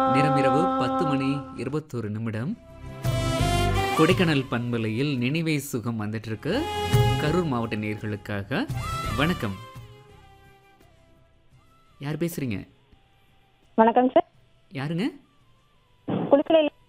நேரம் இரவு 10 மணி 21 நிமிடம். கொடைக்கானல் பண்பலையில் நினைவே சுகம் வந்துட்டு இருக்கு. கரூர் மாவட்ட நேயர்களுக்காக வணக்கம். யார் பேசுறீங்க? வணக்கம் சார். யாருங்க? குளிக்கலையில்